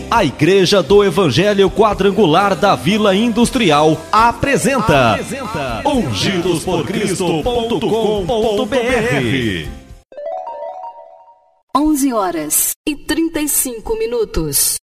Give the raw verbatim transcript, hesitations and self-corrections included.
A Igreja do Evangelho Quadrangular da Vila Industrial apresenta, apresenta ungidos por cristo ponto com ponto br. onze horas e trinta e cinco minutos.